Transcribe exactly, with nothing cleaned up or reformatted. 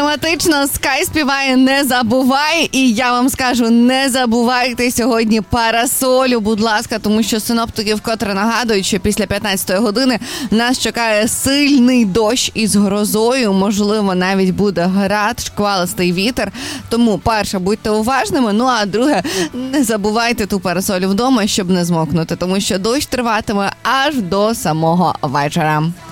драматично. Скай співає «Не забувай». І я вам скажу, не забувайте сьогодні парасолю, будь ласка, тому що синоптики вкотре нагадують, що після п'ятнадцятої години нас чекає сильний дощ із грозою. Можливо, навіть буде град, шквалистий вітер. Тому, перше, будьте уважними. Ну, а друге, не забувайте ту парасолю вдома, щоб не змокнути, тому що дощ триватиме аж до самого вечора.